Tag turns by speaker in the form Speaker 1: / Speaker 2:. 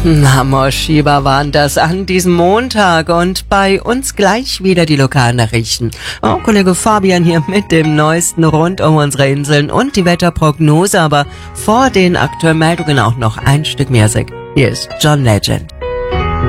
Speaker 1: Na, Moschiba waren das an diesem Montag und bei uns gleich wieder die lokalen Nachrichten. Oh, Kollege Fabian hier mit dem Neuesten rund um unsere Inseln und die Wetterprognose, aber vor den aktuellen Meldungen auch noch ein Stück Musik. Hier ist John Legend.